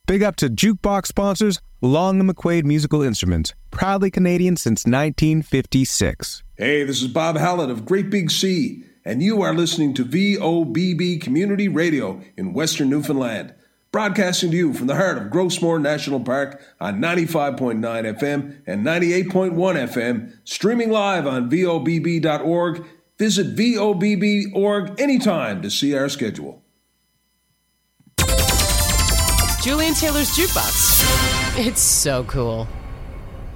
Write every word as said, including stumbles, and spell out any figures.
Big up to Jukebox sponsors, Long and McQuaid Musical Instruments, proudly Canadian since nineteen fifty-six. Hey, this is Bob Hallett of Great Big Sea, and you are listening to V O B B Community Radio in Western Newfoundland. Broadcasting to you from the heart of Grossmore National Park on ninety-five point nine F M and ninety-eight point one F M, streaming live on V O B B dot org. Visit V O B B dot org anytime to see our schedule. Julian Taylor's Jukebox. It's so cool.